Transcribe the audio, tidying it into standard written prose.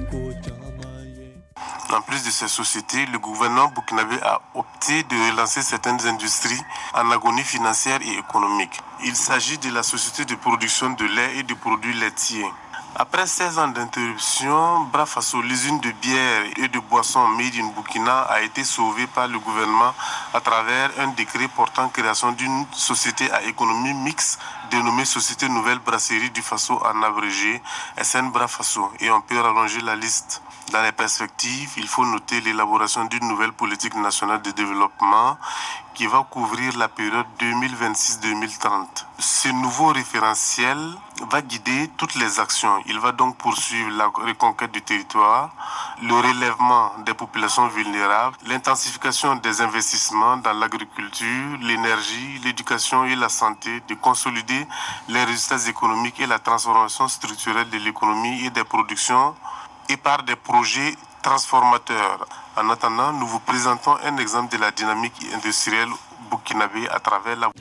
En plus de ces sociétés, le gouvernement burkinabé a opté de relancer certaines industries en agonie financière et économique. Il s'agit de la société de production de lait et de produits laitiers. Après 16 ans d'interruption, Brafasso, l'usine de bière et de boissons Made in Burkina, a été sauvée par le gouvernement à travers un décret portant création d'une société à économie mixte dénommée Société Nouvelle Brasserie du Faso en abrégé SN Brafasso. Et on peut rallonger la liste. Dans les perspectives, il faut noter l'élaboration d'une nouvelle politique nationale de développement qui va couvrir la période 2026-2030. Ce nouveau référentiel va guider toutes les actions. Il va donc poursuivre la reconquête du territoire, le relèvement des populations vulnérables, l'intensification des investissements dans l'agriculture, l'énergie, l'éducation et la santé, de consolider les résultats économiques et la transformation structurelle de l'économie et des productions et par des projets transformateurs. En attendant, nous vous présentons un exemple de la dynamique industrielle burkinabé à travers la